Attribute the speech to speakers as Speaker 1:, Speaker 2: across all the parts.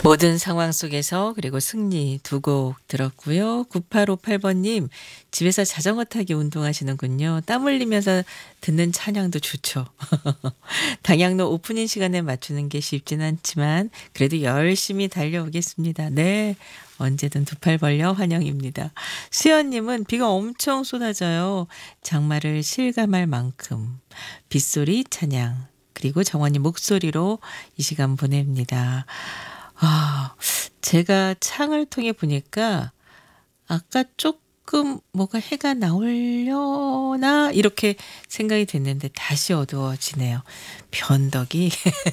Speaker 1: 모든 상황 속에서 그리고 승리 두 곡 들었고요. 9858번님 집에서 자전거 타기 운동하시는군요. 땀 흘리면서 듣는 찬양도 좋죠. 당양로 오프닝 시간에 맞추는 게 쉽진 않지만 그래도 열심히 달려오겠습니다. 네. 언제든 두 팔 벌려 환영입니다. 수연님은 비가 엄청 쏟아져요. 장마를 실감할 만큼 빗소리 찬양 그리고 정원님 목소리로 이 시간 보냅니다. 아, 제가 창을 통해 보니까 아까 조금 뭐가 해가 나오려나 이렇게 생각이 됐는데 다시 어두워지네요. 변덕이.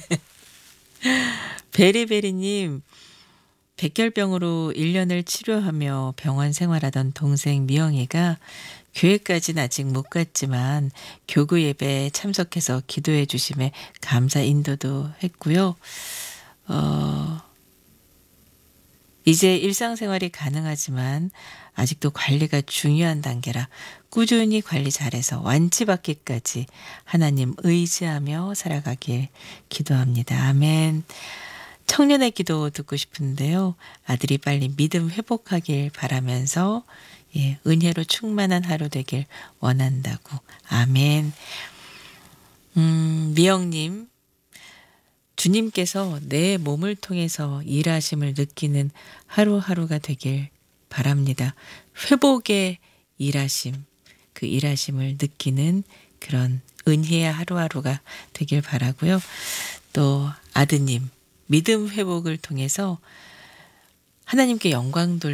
Speaker 1: 베리베리님, 백혈병으로 1년을 치료하며 병원 생활하던 동생 미영이가 교회까지는 아직 못 갔지만 교구 예배에 참석해서 기도해 주심에 감사 인도도 했고요. 이제 일상생활이 가능하지만 아직도 관리가 중요한 단계라 꾸준히 관리 잘해서 완치받기까지 하나님 의지하며 살아가길 기도합니다. 아멘. 청년의 기도 듣고 싶은데요. 아들이 빨리 믿음 회복하길 바라면서 은혜로 충만한 하루 되길 원한다고. 아멘. 미영님. 주님께서 내 몸을 통해서 일하심을 느끼는 하루하루가 되길 바랍니다. 회복의 일하심, 그 일하심을 느끼는 그런 은혜의 하루하루가 되길 바라고요. 또 아드님, 믿음 회복을 통해서 하나님께 영광